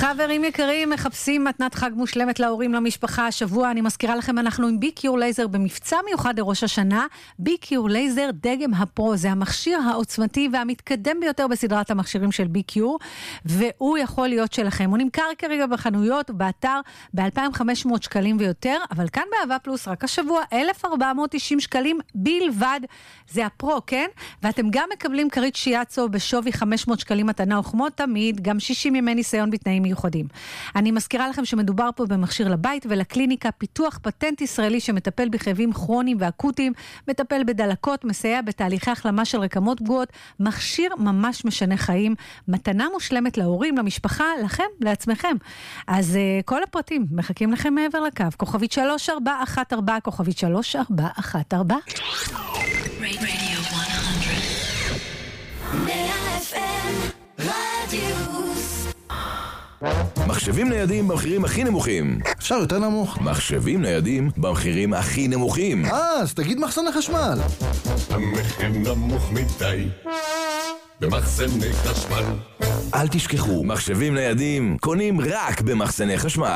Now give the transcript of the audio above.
חברים יקרים, מחפשים מתנת חג מושלמת להורים, למשפחה. השבוע אני מזכירה לכם, אנחנו עם ביקיור לייזר במבצע מיוחד לראש השנה. ביקיור לייזר דגם הפרו, זה המכשיר העוצמתי והמתקדם ביותר בסדרת המכשירים של ביקיור, והוא יכול להיות שלכם. הוא נמכר כרגע בחנויות ובאתר ב-2,500 שקלים ויותר, אבל כאן באהבה פלוס רק השבוע 1,490 שקלים בלבד. זה הפרו, כן? ואתם גם מקבלים כרית שיאצו בשווי 500 שקלים מתנה, וכמו תמיד גם 60 ימי ניסיון בתנאים מיוחדים. אני מזכירה לכם שמדובר פה במכשיר לבית ולקליניקה, פיתוח פטנט ישראלי שמטפל בכאבים כרוניים ואקוטיים, מטפל בדלקות, מסייע בתהליכי החלמה של רקמות פגועות, מכשיר ממש משנה חיים, מתנה מושלמת להורים, למשפחה, לכם, לעצמכם. אז כל הפרטים מחכים לכם מעבר לקו. כוכבית 3414, כוכבית 3414. Radio 100 רדיוס. מחשבים ניידים במחירים הכי נמוכים. אפשר יותר נמוך? מחשבים ניידים במחירים הכי נמוכים. אז תגיד מחסני חשמל. המחיר נמוך מדי במחסני חשמל. אל תשכחו, מחשבים ניידים קונים רק במחסני חשמל.